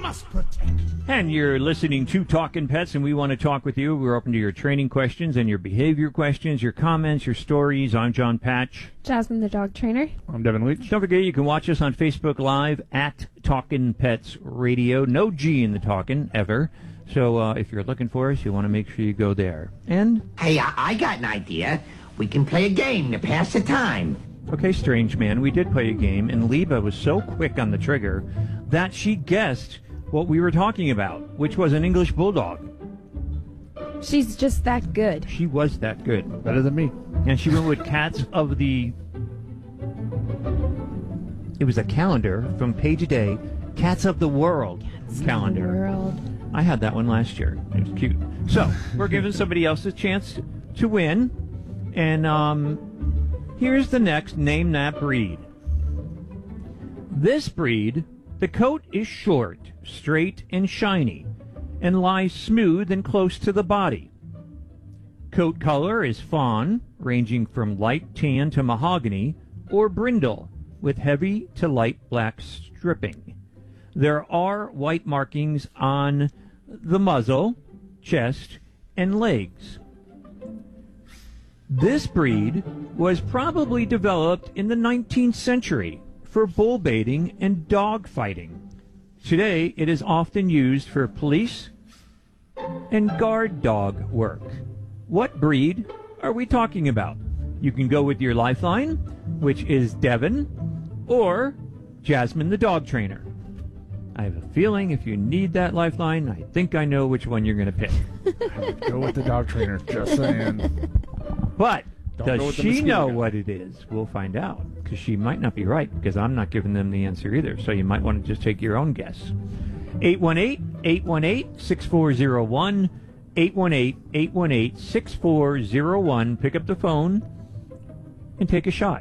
must protect. And you're listening to Talking Pets, and we want to talk with you. We're open to your training questions and your behavior questions, your comments, your stories. I'm John Patch. Jasmine, the dog trainer. I'm Devin Leach. Don't forget, you can watch us on Facebook Live at Talkin' Pets Radio. No G in the talkin', ever. So if you're looking for us, you want to make sure you go there. And Hey, I got an idea. We can play a game to pass the time. okay, strange man, we did play a game, and Liba was so quick on the trigger that she guessed what we were talking about, which was an English bulldog. She's just that good. She was that good. Better than me. And she went with Cats of the... It was a calendar from Page a Day. Cats of the World calendar. World. I had that one last year. It was cute. So, we're giving somebody else a chance to win. And here's the next Name That Breed. This breed, the coat is short, straight, and shiny, and lies smooth and close to the body. Coat color is fawn, ranging from light tan to mahogany, or brindle, with heavy to light black stripping. There are white markings on the muzzle, chest, and legs. This breed was probably developed in the 19th century for bull baiting and dog fighting. Today, it is often used for police and guard dog work. What breed are we talking about? You can go with your lifeline, which is Devin, or Jasmine the dog trainer. I have a feeling if you need that lifeline, I think I know which one you're going to pick. Go with the dog trainer, just saying. But Don't go does with the she mosquito know gun. what it is? We'll find out, because she might not be right, because I'm not giving them the answer either. So you might want to just take your own guess. 818-818-6401, 818-818-6401. Pick up the phone and take a shot.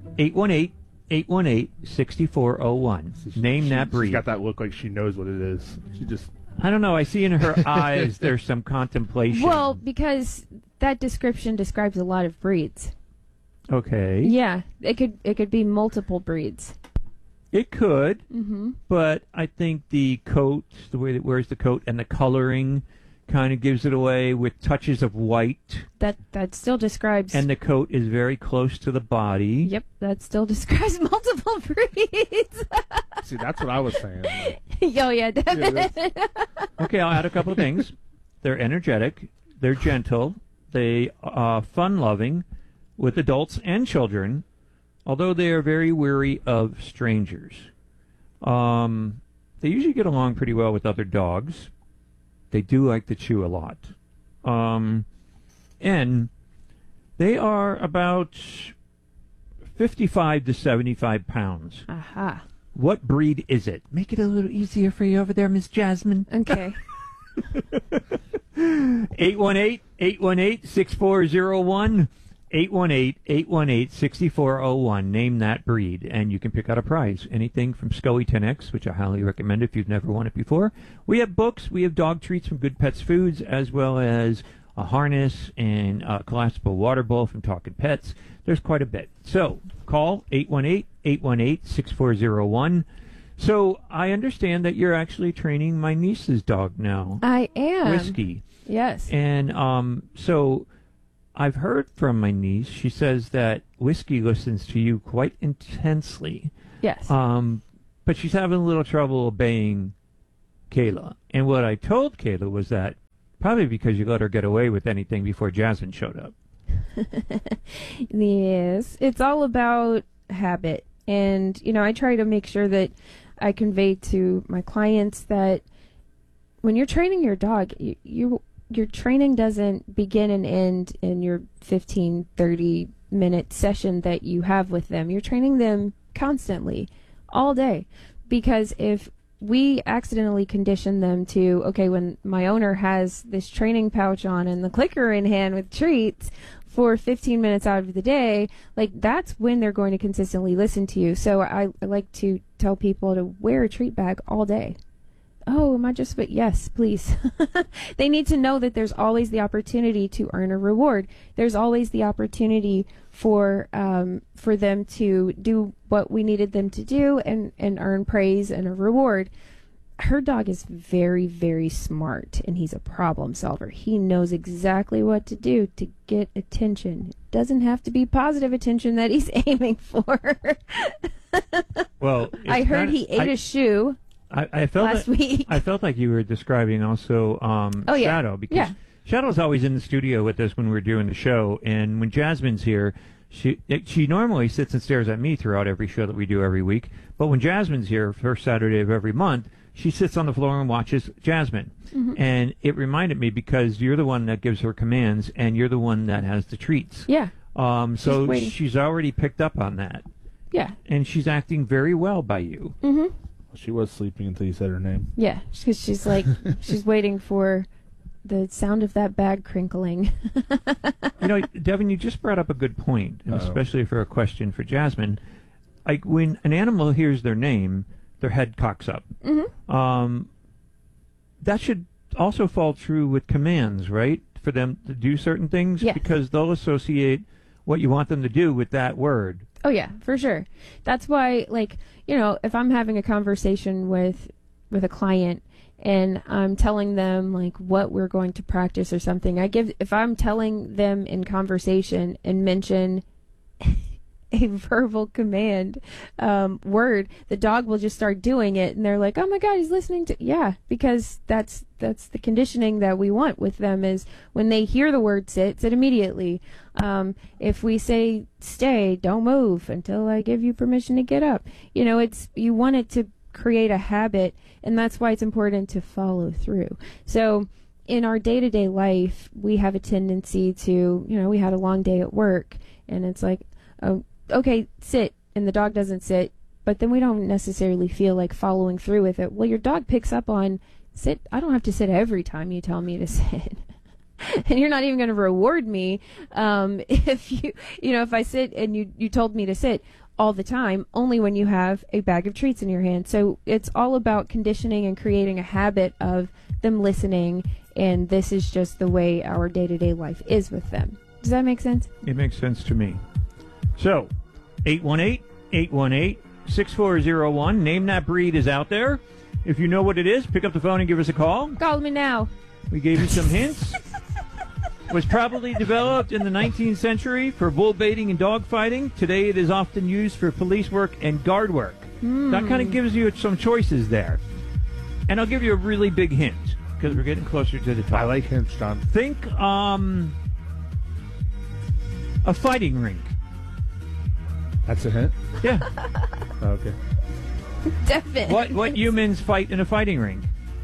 818-818-6401. Name that breed. She's got that look like she knows what it is. She just... I don't know. I see in her eyes there's some contemplation. Well, because that description describes a lot of breeds. Okay. Yeah, it could be multiple breeds. It could, Mm-hmm. but I think the coat, the way that it wears the coat, and the coloring kind of gives it away with touches of white. That still describes. And the coat is very close to the body. Yep, that still describes multiple breeds. See, that's what I was saying. Yo, yeah, Devin. Okay, I'll add a couple of things. They're energetic. They're gentle. They are fun-loving with adults and children, although they are very weary of strangers. They usually get along pretty well with other dogs. They do like to chew a lot. And they are about 55 to 75 pounds. Aha. What breed is it? Make it a little easier for you over there, Miss Jasmine. Okay. 818-818-6401. 818-818-6401. Name that breed, and you can pick out a prize. Anything from Scully 10X, which I highly recommend if you've never won it before. We have books. We have dog treats from Good Pets Foods, as well as a harness and a collapsible water bowl from Talkin' Pets. There's quite a bit. So call 818-818-6401. So I understand that you're actually training my niece's dog now. I am. Whiskey. Yes. And so I've heard from my niece. She says that Whiskey listens to you quite intensely. Yes. But she's having a little trouble obeying Kayla. And what I told Kayla was that probably because you let her get away with anything before Jasmine showed up. Yes. It's all about habit. And, I try to make sure that I convey to my clients that when you're training your dog, your training doesn't begin and end in your 15, 30-minute session that you have with them. You're training them constantly, all day. Because if we accidentally condition them to, okay, when my owner has this training pouch on and the clicker in hand with treats for 15 minutes out of the day, that's when they're going to consistently listen to you. So I like to tell people to wear a treat bag all day. Oh, am I just... But yes, please. They need to know that there's always the opportunity to earn a reward. There's always the opportunity for them to do what we needed them to do and earn praise and a reward. her dog is very, very smart, and he's a problem solver. He knows exactly what to do to get attention. It doesn't have to be positive attention that he's aiming for. Well, I heard he ate a shoe I felt last week. I felt like you were describing also Shadow, because Shadow's always in the studio with us when we're doing the show, and when Jasmine's here, she normally sits and stares at me throughout every show that we do every week, but when Jasmine's here, first Saturday of every month, she sits on the floor and watches Jasmine. Mm-hmm. And it reminded me, because you're the one that gives her commands, and you're the one that has the treats. Yeah. So she's already picked up on that. Yeah. And she's acting very well by you. Mm-hmm. She was sleeping until you said her name. Yeah, because she's like, she's waiting for the sound of that bag crinkling. You know, Devin, you just brought up a good point, and especially for a question for Jasmine. Like, when an animal hears their name, their head cocks up. Mm-hmm. That should also fall true with commands, right? For them to do certain things, yes. Because they'll associate what you want them to do with that word. Oh yeah, for sure. That's why, like, you know, if I'm having a conversation with a client and I'm telling them like what we're going to practice or something, if I'm telling them in conversation and mention a verbal command word, the dog will just start doing it, and they're like, "Oh my God, he's listening to." Yeah, because that's the conditioning that we want with them, is when they hear the word sit immediately. If we say stay, don't move until I give you permission to get up. You know, you want it to create a habit, and that's why it's important to follow through. So in our day-to-day life, we have a tendency to, you know, we had a long day at work, and it's like, oh, okay, sit, and the dog doesn't sit, but then we don't necessarily feel like following through with it. Well, your dog picks up on sit. I don't have to sit every time you tell me to sit. And you're not even going to reward me if if I sit and you told me to sit all the time, only when you have a bag of treats in your hand. So it's all about conditioning and creating a habit of them listening, and this is just the way our day-to-day life is with them. Does that make sense? It makes sense to me. So, 818-818-6401. Name That Breed is out there. If you know what it is, pick up the phone and give us a call. Call me now. We gave you some hints. Was probably developed in the 19th century for bull baiting and dog fighting. Today it is often used for police work and guard work. That kind of gives you some choices there. And I'll give you a really big hint, because we're getting closer to the top. I like hints, John. Think a fighting rink. That's a hint? Yeah. Okay. Definitely. What humans fight in a fighting rink?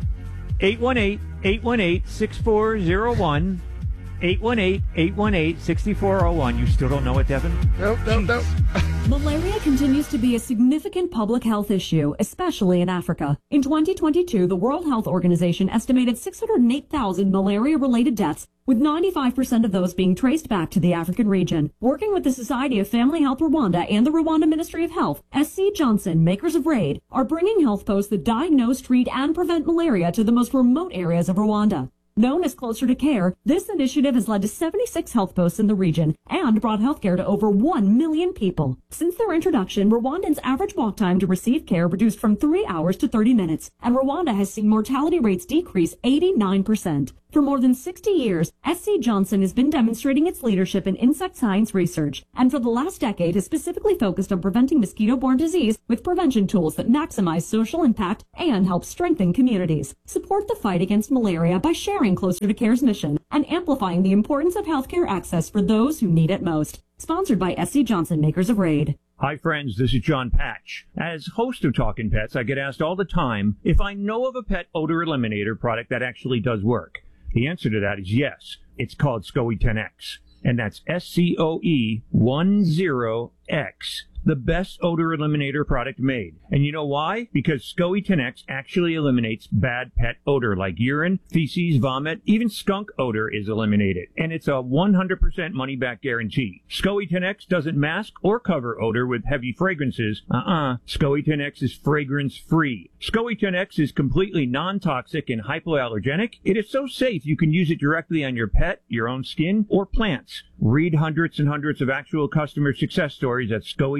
818-818-6401. 818-818-6401. You still don't know it, Devin? Nope. Malaria continues to be a significant public health issue, especially in Africa. In 2022, the World Health Organization estimated 608,000 malaria-related deaths, with 95% of those being traced back to the African region. Working with the Society of Family Health Rwanda and the Rwanda Ministry of Health, SC Johnson, makers of RAID, are bringing health posts that diagnose, treat, and prevent malaria to the most remote areas of Rwanda. Known as Closer to Care, this initiative has led to 76 health posts in the region and brought healthcare to over 1 million people. Since their introduction, Rwandans' average walk time to receive care reduced from 3 hours to 30 minutes, and Rwanda has seen mortality rates decrease 89%. For more than 60 years, SC Johnson has been demonstrating its leadership in insect science research, and for the last decade has specifically focused on preventing mosquito-borne disease with prevention tools that maximize social impact and help strengthen communities. Support the fight against malaria by sharing Closer to Care's mission and amplifying the importance of healthcare access for those who need it most. Sponsored by SC Johnson, makers of RAID. Hi friends, this is John Patch. As host of Talkin' Pets, I get asked all the time if I know of a pet odor eliminator product that actually does work. The answer to that is yes. It's called SCOE 10X, and that's SCOE 10X. The best odor eliminator product made. And you know why? Because SCOE 10X actually eliminates bad pet odor like urine, feces, vomit, even skunk odor is eliminated. And it's a 100% money-back guarantee. SCOE 10X doesn't mask or cover odor with heavy fragrances. SCOE 10X is fragrance-free. SCOE 10X is completely non-toxic and hypoallergenic. It is so safe you can use it directly on your pet, your own skin, or plants. Read hundreds and hundreds of actual customer success stories at SCOE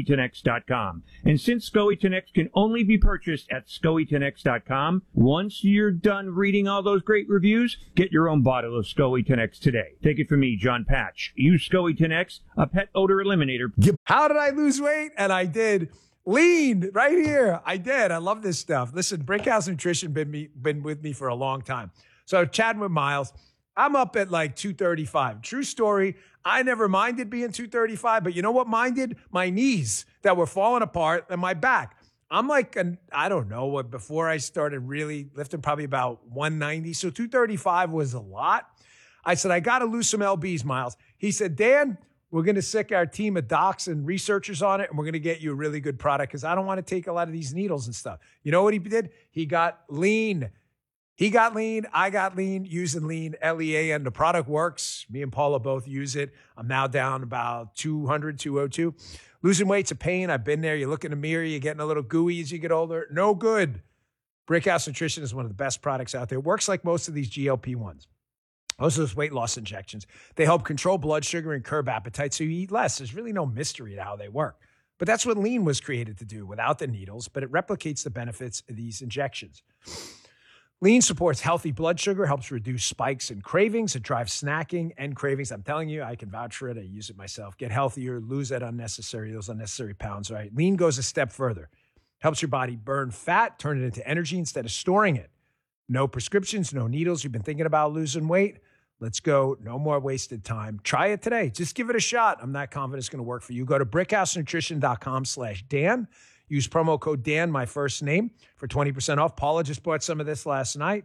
SCOE10X.com. And since SCOE10X can only be purchased at SCOE10X.com, once you're done reading all those great reviews, get your own bottle of SCOE10X today. Take it from me, John Patch. Use SCOE10X, a pet odor eliminator. How did I lose weight? And I did. Lean right here. I did. I love this stuff. Listen, Brickhouse Nutrition been with me for a long time. So chatting with Miles, I'm up at like 235. True story. I never minded being 235, but you know what minded? My knees that were falling apart and my back. I'm like, I don't know what, before I started really lifting, probably about 190. So 235 was a lot. I said, I got to lose some LBs, Miles. He said, Dan, we're going to sick our team of docs and researchers on it, and we're going to get you a really good product because I don't want to take a lot of these needles and stuff. You know what he did? He got lean. He got lean. I got lean, using lean, L-E-A-N. The product works. Me and Paula both use it. I'm now down about 200, 202. Losing weight's a pain. I've been there. You look in the mirror, you're getting a little gooey as you get older. No good. Brickhouse Nutrition is one of the best products out there. It works like most of these GLP-1s. Most of those weight loss injections. They help control blood sugar and curb appetite so you eat less. There's really no mystery to how they work. But that's what lean was created to do without the needles, but it replicates the benefits of these injections. Lean supports healthy blood sugar, helps reduce spikes and cravings. It drives snacking and cravings. I'm telling you, I can vouch for it. I use it myself. Get healthier, lose those unnecessary pounds, right? Lean goes a step further. Helps your body burn fat, turn it into energy instead of storing it. No prescriptions, no needles. You've been thinking about losing weight? Let's go. No more wasted time. Try it today. Just give it a shot. I'm not confident it's going to work for you. Go to brickhousenutrition.com/Dan. Use promo code Dan, my first name, for 20% off. Paula just bought some of this last night.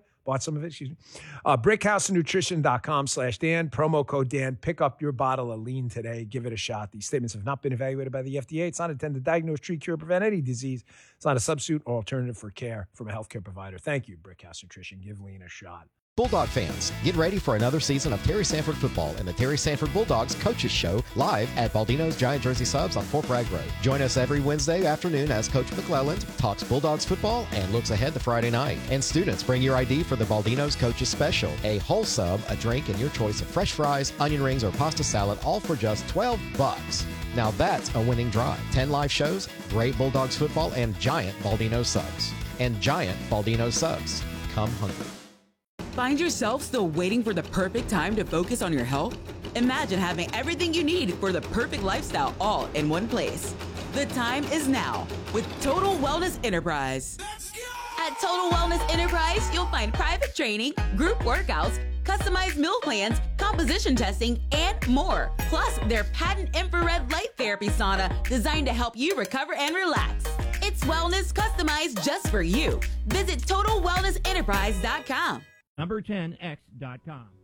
Brickhousenutrition.com/Dan. Promo code Dan. Pick up your bottle of lean today. Give it a shot. These statements have not been evaluated by the FDA. It's not intended to diagnose, treat, cure, prevent any disease. It's not a substitute or alternative for care from a healthcare provider. Thank you, Brickhouse Nutrition. Give lean a shot. Bulldog fans, get ready for another season of Terry Sanford football and the Terry Sanford Bulldogs Coaches Show live at Baldino's Giant Jersey Subs on Fort Bragg Road. Join us every Wednesday afternoon as Coach McClelland talks Bulldogs football and looks ahead to Friday night. And students, bring your ID for the Baldino's Coaches Special, a whole sub, a drink, and your choice of fresh fries, onion rings, or pasta salad, all for just $12. Now that's a winning drive. 10 live shows, great Bulldogs football, and giant Baldino subs. And giant Baldino subs. Come hungry. Find yourself still waiting for the perfect time to focus on your health? Imagine having everything you need for the perfect lifestyle all in one place. The time is now with Total Wellness Enterprise. At Total Wellness Enterprise, you'll find private training, group workouts, customized meal plans, composition testing, and more. Plus, their patent infrared light therapy sauna designed to help you recover and relax. It's wellness customized just for you. Visit TotalWellnessEnterprise.com. Number10x.com.